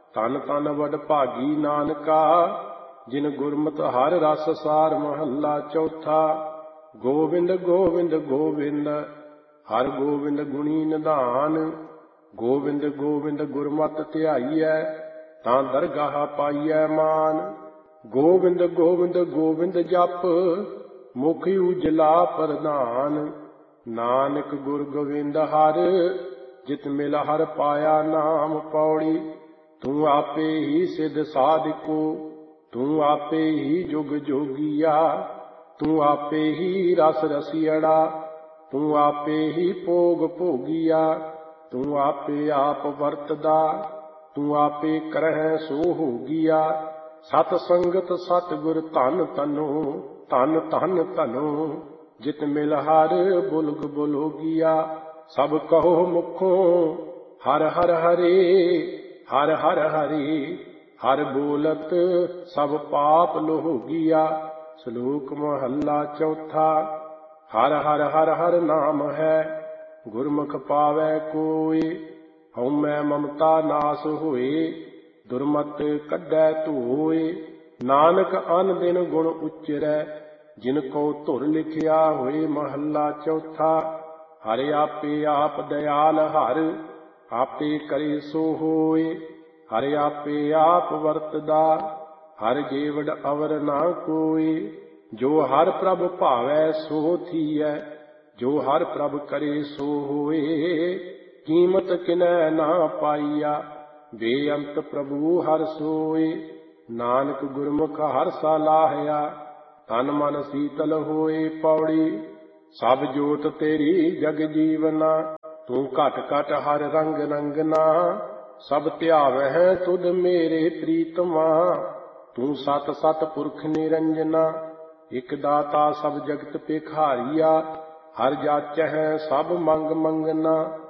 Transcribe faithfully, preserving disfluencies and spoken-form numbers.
ਧਨ ਧਨ ਵਡ ਭਾਗੀ ਨਾਨਕਾ, ਜਿਨ ਗੁਰਮਤਿ ਹਰਿ ਰਸ ਸਾਰ। ਮਹੱਲਾ ਚੌਥਾ। ਗੋਬਿੰਦ ਗੋਬਿੰਦ ਗੋਬਿੰਦ ਹਰਿ ਗੋਬਿੰਦ ਗੁਣੀ ਨਿਧਾਨ। ਗੋਬਿੰਦ ਗੋਬਿੰਦ ਗੁਰਮਤਿ ਧਿਆਈਐ, ਤਾਂ ਦਰਗਾਹ ਪਾਈਐ ਮਾਨ। ਗੋਬਿੰਦ ਗੋਬਿੰਦ ਗੋਬਿੰਦ ਜਪ, ਮੁਖ ਉਜਲਾ ਪ੍ਰਧਾਨ। ਨਾਨਕ ਗੁਰ ਗੋਬਿੰਦ ਹਰਿ, ਜਿਤ ਮਿਲ ਹਰਿ ਪਾਇਆ ਨਾਮ। ਪੌੜੀ। ਤੂੰ ਆਪੇ ਹੀ ਸਿਧ ਸਾਧਿਕੋ, ਤੂੰ ਆਪੇ ਹੀ ਜੁਗ ਜੋਗੀਆ। ਤੂੰ ਆਪੇ ਹੀ ਰਸ ਰਸੀਅੜਾ, ਤੂੰ ਆਪੇ ਹੀ ਭੋਗ ਭੋਗੀਆ। ਤੂੰ ਆਪੇ ਆਪ ਵਰਤਦਾ, ਤੂੰ ਆਪੇ ਕਰਹਿ ਸੋ ਹੋਗੀਆ। ਸਤ ਸੰਗਤ ਸਤਿਗੁਰ ਧਨ ਤਨੋ, ਧਨ ਧਨ ਧਨੋ। ਜਿਤ ਮਿਲ ਹਰਿ ਬੁਲਗ ਬੁਲੋਗੀਆ। ਸਭ ਕਹੋ ਮੁਖੋਂ ਹਰਿ ਹਰਿ ਹਰਿ, ਹਰਿ ਹਰਿ ਹਰਿ। ਹਰਿ ਬੋਲਤ ਸਭ ਪਾਪ ਲੋਗੀਆ। ਸ਼ਲੋਕ ਮਹੱਲਾ ਚੌਥਾ। ਹਰਿ ਹਰਿ ਹਰਿ ਹਰਿ ਨਾਮ ਹੈ, ਗੁਰਮੁਖ ਪਾਵੈ ਕੋਇ। ਹਉਮੈ ਮਮਤਾ ਨਾਸ ਹੋਏ, ਦੁਰਮਤ ਕੱਢੈ ਧੋਇ। ਨਾਨਕ ਅਨ ਦਿਨ ਗੁਣ ਉਚਰੈ, ਜਿਨ ਕੋ ਧੁਰ ਲਿਖਿਆ ਹੋਏ। ਮਹੱਲਾ ਚੌਥਾ। ਹਰਿ ਆਪੇ ਆਪ ਦਇਆਲ ਹਰਿ, ਆਪੇ ਕਰੇ ਸੋ ਹੋਏ। ਹਰਿ ਆਪੇ ਆਪ ਵਰਤਦਾ, ਹਰਿ ਜੀਵੜ ਅਵਰ ਨਾ ਕੋਈ। ਜੋ ਹਰਿ ਪ੍ਰਭ ਭਾਵੈ ਸੋ ਥੀਐ, ਜੋ ਹਰਿ ਪ੍ਰਭ ਕਰੇ ਸੋ ਹੋਏ। ਕੀਮਤ ਕਿਨੈ ਨਾ ਪਾਈਆ, ਬੇਅੰਤ ਪ੍ਰਭੂ ਹਰਿ ਸੋਏ। ਨਾਨਕ ਗੁਰਮੁਖ ਹਰਿ ਸਲਾਹਿਆ, ਤਨ ਮਨ ਸੀਤਲ ਹੋਏ। ਪੌੜੀ। ਸਭ ਜੋਤ ਤੇਰੀ ਜਗ ਜੀਵਨਾ, ਤੂੰ ਘਟ ਘਟ ਹਰਿ ਰੰਗ ਰੰਗਨਾ। ਸਭ ਧਿਆਵਹਿ ਤੁਧ ਮੇਰੇ ਪ੍ਰੀਤਮਾ, ਤੂੰ ਸਤ ਸਤ ਪੁਰਖ ਨਿਰੰਜਨਾ। ਇਕ ਦਾਤਾ ਸਭ ਜਗਤ ਭਿਖਾਰੀਆ, ਹਰਿ ਜਾਚਹਿ ਸਭ ਮੰਗ ਮੰਗਨਾ।